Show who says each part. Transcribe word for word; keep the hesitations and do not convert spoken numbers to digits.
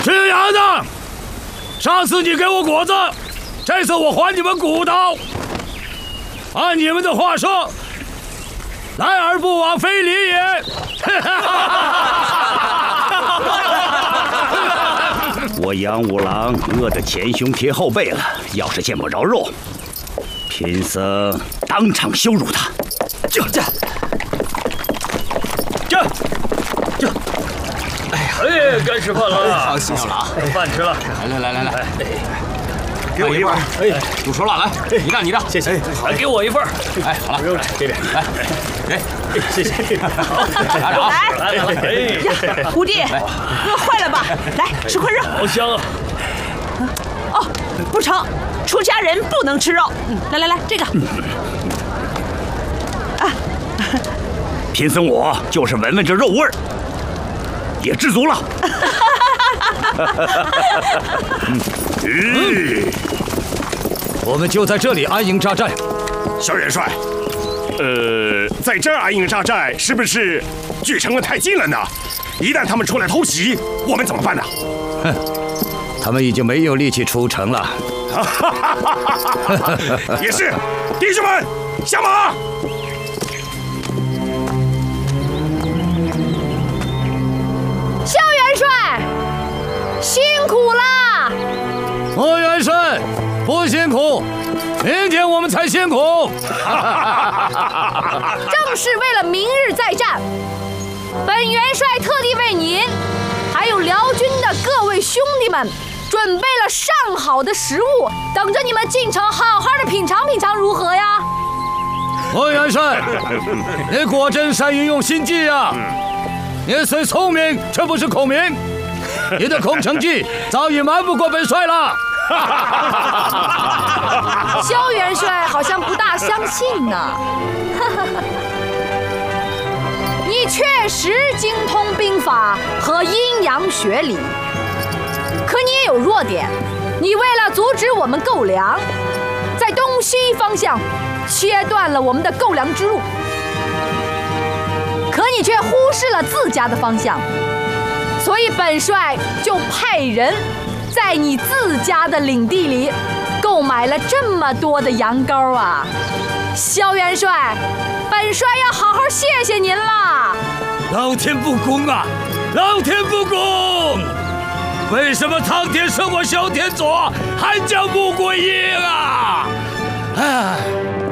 Speaker 1: 去丫的！上次你给我果子，这次我还你们骨头。按你们的话说，来而不往非礼也。
Speaker 2: 我杨五郎饿得前胸贴后背了，要是见不着肉，贫僧当场羞辱他。这这这这！
Speaker 1: 哎呀，哎，该吃饭了。
Speaker 3: 好，谢谢了，
Speaker 1: 有饭吃了。
Speaker 3: 来来来来来，给我一份。哎，不说了，来，你干你的，
Speaker 1: 谢谢。来，给我一份。
Speaker 3: 哎，好了，
Speaker 1: 不用了，这边来，
Speaker 3: 给，
Speaker 1: 谢谢。
Speaker 3: 拿着啊！
Speaker 1: 来来来，哎
Speaker 4: 呀，徒弟，饿坏了吧？来吃块肉。
Speaker 1: 好香啊！
Speaker 4: 哦，不成，出家人不能吃肉。嗯，来来来，这个。啊，
Speaker 2: 贫僧我就是闻闻这肉味儿，也知足了。
Speaker 1: 嗯，我们就在这里安营扎寨。
Speaker 5: 萧元帅，呃，在这儿安营扎寨是不是距城门太近了呢？一旦他们出来偷袭，我们怎么办呢？
Speaker 1: 哼，他们已经没有力气出城了。
Speaker 5: 也是，弟兄们，下马！
Speaker 6: 萧元帅，辛苦啦！
Speaker 1: 莫元帅，不辛苦，明天我们才辛苦。
Speaker 6: 正是为了明日再战，本元帅特地为您，还有辽军的各位兄弟们，准备了上好的食物，等着你们进城好好的品尝品尝，如何呀？
Speaker 1: 莫元帅，你果真善于用心计呀！你虽聪明，却不是孔明。你的空城计早已瞒不过本帅了。
Speaker 6: 萧元帅好像不大相信呢。你确实精通兵法和阴阳学理，可你也有弱点。你为了阻止我们购粮，在东西方向切断了我们的购粮之路，可你却忽视了自家的方向，所以本帅就派人在你自家的领地里购买了这么多的羊羔啊！萧元帅，本帅要好好谢谢您啦！
Speaker 1: 老天不公啊！老天不公！为什么苍天生我小天左，还叫穆桂英啊？哎。